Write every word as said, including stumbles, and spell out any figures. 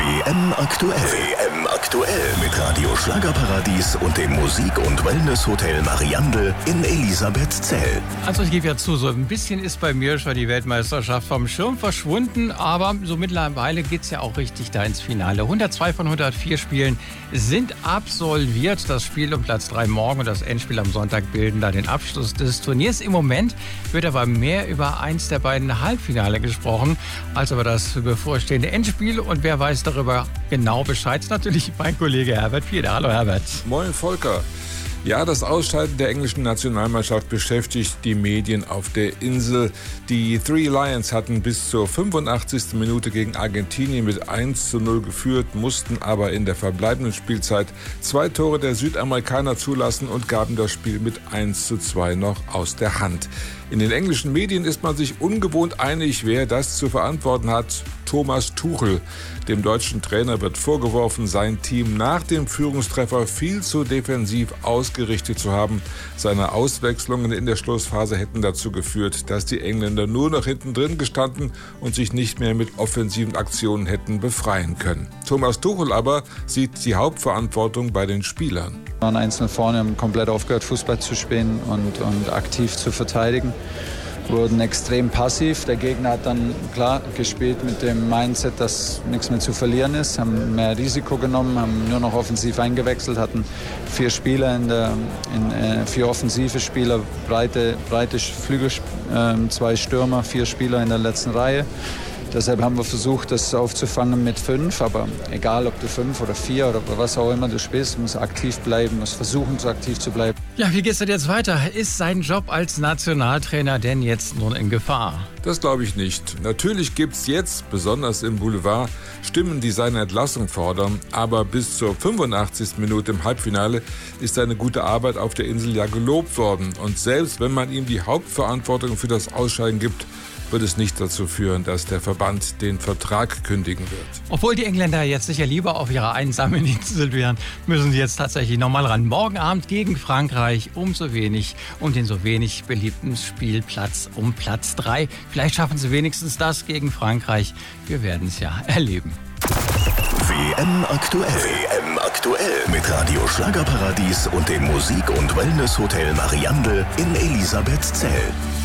W M aktuell. W M aktuell mit Radio Schlagerparadies und dem Musik- und Wellness-Hotel Mariandel in Elisabethzell. Also ich gebe ja zu, so ein bisschen ist bei mir schon die Weltmeisterschaft vom Schirm verschwunden, aber so mittlerweile geht es ja auch richtig da ins Finale. hundertzwei von hundertvier Spielen sind absolviert. Das Spiel um Platz drei morgen und das Endspiel am Sonntag bilden da den Abschluss des Turniers. Im Moment wird aber mehr über eins der beiden Halbfinale gesprochen, als über das bevorstehende Endspiel. Und wer weiß darüber genau Bescheid, ist natürlich mein Kollege Herbert Fieder. Hallo Herbert. Moin Volker. Ja, das Ausscheiden der englischen Nationalmannschaft beschäftigt die Medien auf der Insel. Die Three Lions hatten bis zur fünfundachtzigsten Minute gegen Argentinien mit eins zu null geführt, mussten aber in der verbleibenden Spielzeit zwei Tore der Südamerikaner zulassen und gaben das Spiel mit eins zu zwei noch aus der Hand. In den englischen Medien ist man sich ungewohnt einig, wer das zu verantworten hat. Thomas Tuchel. Dem deutschen Trainer wird vorgeworfen, sein Team nach dem Führungstreffer viel zu defensiv ausgerichtet zu haben. Seine Auswechslungen in der Schlussphase hätten dazu geführt, dass die Engländer nur noch hinten drin gestanden und sich nicht mehr mit offensiven Aktionen hätten befreien können. Thomas Tuchel aber sieht die Hauptverantwortung bei den Spielern. Wir waren eins null vorne, haben komplett aufgehört, Fußball zu spielen und, und aktiv zu verteidigen. Wurden extrem passiv. Der Gegner hat dann klar gespielt mit dem Mindset, dass nichts mehr zu verlieren ist, haben mehr Risiko genommen, haben nur noch offensiv eingewechselt, hatten vier Spieler in der, in, äh, vier offensive Spieler, breite, breite Flügel, äh, zwei Stürmer, vier Spieler in der letzten Reihe. Deshalb haben wir versucht, das aufzufangen mit fünf. Aber egal, ob du fünf oder vier oder was auch immer du spielst, musst aktiv bleiben, musst versuchen, so aktiv zu bleiben. Ja, wie geht's denn jetzt weiter? Ist sein Job als Nationaltrainer denn jetzt nun in Gefahr? Das glaube ich nicht. Natürlich gibt es jetzt, besonders im Boulevard, Stimmen, die seine Entlassung fordern. Aber bis zur fünfundachtzigsten Minute im Halbfinale ist seine gute Arbeit auf der Insel ja gelobt worden. Und selbst wenn man ihm die Hauptverantwortung für das Ausscheiden gibt, wird es nicht dazu führen, dass der Verband den Vertrag kündigen wird. Obwohl die Engländer jetzt sicher lieber auf ihrer einsamen Insel wären, müssen sie jetzt tatsächlich nochmal ran. Morgen Abend gegen Frankreich um so wenig und den so wenig beliebten Spielplatz um Platz drei. Vielleicht schaffen sie wenigstens das gegen Frankreich. Wir werden es ja erleben. W M aktuell. W M aktuell mit Radio Schlagerparadies und dem Musik- und Wellness-Hotel Mariandel in Elisabethzell.